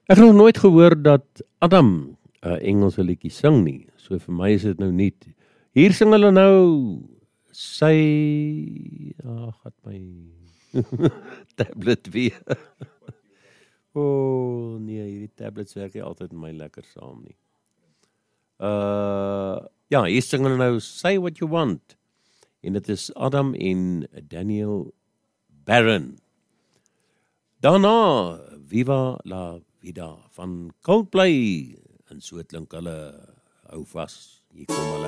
Ek het nog nooit gehoor dat Adam 'n Engelse liedjie sing nie. So vir my is dit nou nuut. Hier sing hulle nou sy gat my tablet weer. Nee, hierdie tablets werk nie altyd met my lekker saam nie. Ja, hier sing hulle nou Say What You Want. En dit is Adam en Daniel Barron. Daarna Viva la Vida van Coldplay. En so klink hulle, hou vas, hier kom hulle.